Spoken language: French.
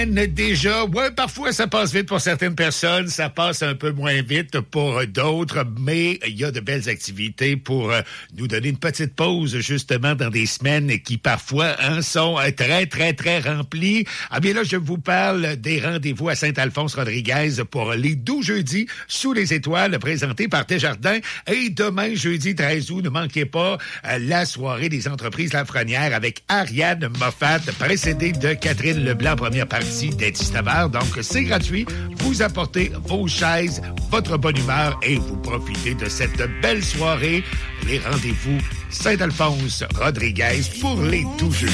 Déjà, ouais, parfois ça passe vite pour certaines personnes, ça passe un peu moins vite pour d'autres, mais il y a de belles activités pour nous donner une petite pause justement dans des semaines qui parfois sont très, très, très remplies. Ah bien là, je vous parle des rendez-vous à Saint-Alphonse-Rodriguez pour les 12 jeudis sous les étoiles présentés par Desjardins. Et demain, jeudi 13 août, ne manquez pas la soirée des entreprises Lafrenière avec Ariane Moffat, précédée de Catherine Leblanc, première partie d'Eddie Stavard. Donc, c'est gratuit. Vous apportez vos chaises, votre bonne humeur et vous profitez de cette belle soirée. Les rendez-vous Saint-Alphonse-Rodriguez pour les 12 jeudis.